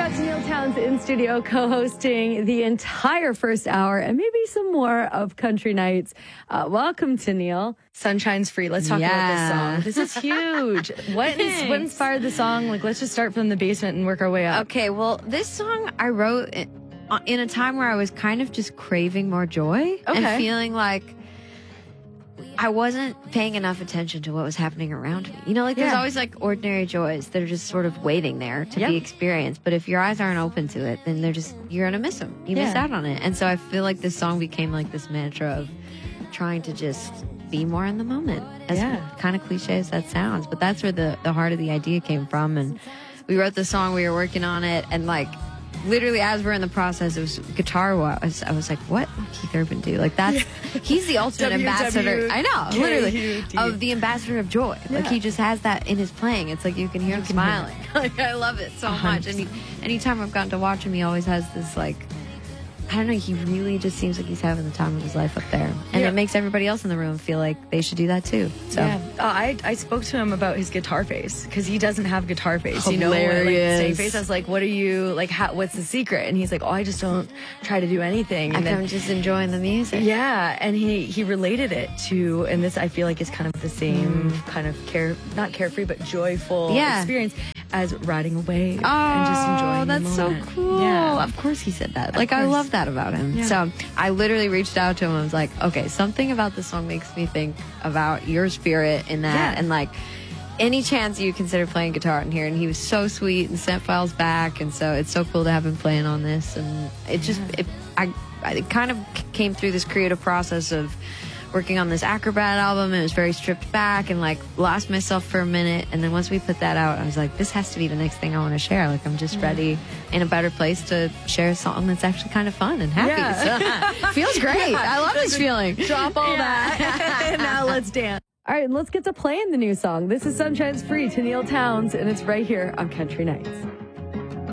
got Tenille Townes in studio co-hosting the entire first hour and maybe some more of Country Nights. Welcome, Tenille. Sunshine's Free. Let's talk about this song. This is huge. What inspired the song? Like, let's just start from the basement and work our way up. Okay, well, this song I wrote in a time where I was kind of just craving more joy and feeling like I wasn't paying enough attention to what was happening around me. You know, like there's always like ordinary joys that are just sort of waiting there to be experienced. But if your eyes aren't open to it, then you're going to miss them. You miss out on it. And so I feel like this song became like this mantra of trying to just be more in the moment. As kind of cliche as that sounds. But that's where the heart of the idea came from. And we wrote the song, we were working on it, and like literally as we're in the process, it was guitar-wise. I was like, what would Keith Urban do? Like he's the ultimate ambassador. I know, literally, of the ambassador of joy. Like he just has that in his playing. It's like you can hear him smiling. Like I love it so much. And anytime I've gotten to watch him, he always has this like, I don't know, he really just seems like he's having the time of his life up there. And it makes everybody else in the room feel like they should do that too. So I spoke to him about his guitar face because he doesn't have guitar face. Hilarious. You know, like steady face. I was like, what are you, like, what's the secret? And he's like, oh, I just don't try to do anything. And I'm just enjoying the music. Yeah, and he related it to, and this I feel like is kind of the same kind of not carefree, but joyful experience as riding a wave and just enjoying the moment. That's so cool. Yeah. Of course he said that. Like, I love that about him. Yeah. So I literally reached out to him. I was like, okay, something about this song makes me think about your spirit in that. And like, any chance you consider playing guitar in here? And he was so sweet and sent files back. And so it's so cool to have him playing on this. And it just, I kind of came through this creative process of working on this Acrobat album. It was very stripped back and like lost myself for a minute. And then once we put that out, I was like, this has to be the next thing I want to share. Like I'm just ready in a better place to share a song that's actually kind of fun and happy. So, feels great. I love this feeling. Drop all that. And now let's dance. All right, let's get to playing the new song. This is Sunshine's Free, Tenille Townes, and it's right here on Country Nights.